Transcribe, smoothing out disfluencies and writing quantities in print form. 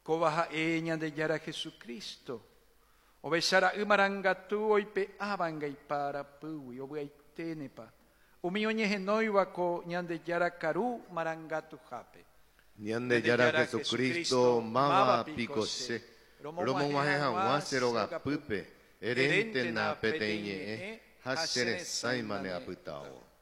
Kovaha ñande yara Jesucristo. Obesara umarangatu oipe abangai para pui obuaitenepa. Umioñe genoiva ko ñande yara karu marangatu jape. Ñande yara Jesucristo mama picose. Romo maheja guaseroga pupe. Erente na peteñe. Hasere saimane aputao.